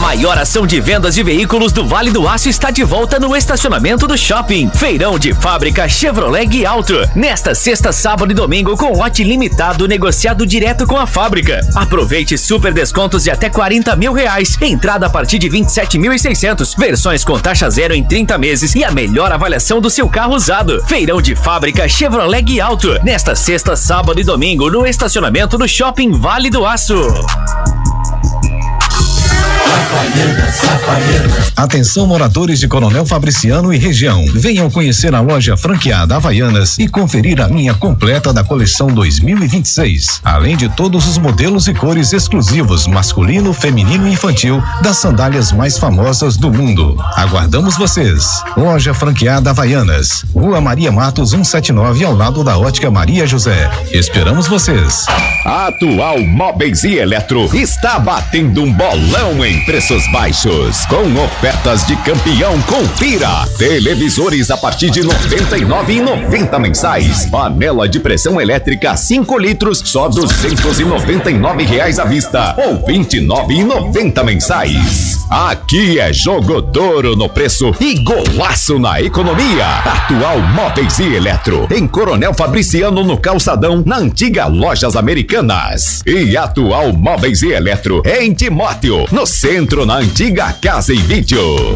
maior ação de vendas de veículos do Vale do Aço está de volta no estacionamento do shopping. Feirão de fábrica Chevrolet Gui Auto. Nesta sexta, sábado e domingo com lote limitado negociado direto com a fábrica. Aproveite super descontos de até R$40 mil. Entrada a partir de 27.600. Versões com taxa zero em 30 meses e a melhor avaliação do seu carro usado. Feirão de fábrica Chevrolet Gui Auto. Nesta sexta, sábado e domingo no estacionamento do shopping Vale do Aço. Atenção, moradores de Coronel Fabriciano e região. Venham conhecer a loja franqueada Havaianas e conferir a linha completa da coleção 2026. Além de todos os modelos e cores exclusivos, masculino, feminino e infantil, das sandálias mais famosas do mundo. Aguardamos vocês. Loja franqueada Havaianas, Rua Maria Matos 179, ao lado da Ótica Maria José. Esperamos vocês. A Atual Móveis e Eletro está batendo um bolão em preços baixos, com ofertas de campeão. Confira: televisores a partir de R$ 99,90 mensais. Panela de pressão elétrica 5 litros, só R$ 299 à vista ou R$ 29,90 mensais. Aqui é jogo touro no preço e golaço na economia. Atual Móveis e Eletro, em Coronel Fabriciano, no Calçadão, na antiga Lojas Americanas. E Atual Móveis e Eletro em Timóteo, no centro, na antiga Casa e Vídeo.